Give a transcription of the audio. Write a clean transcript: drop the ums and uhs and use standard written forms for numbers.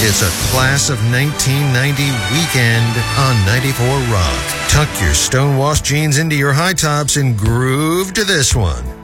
It's a class of 1990 weekend on 94 Rock. Tuck your stonewashed jeans into your high tops and groove to this one.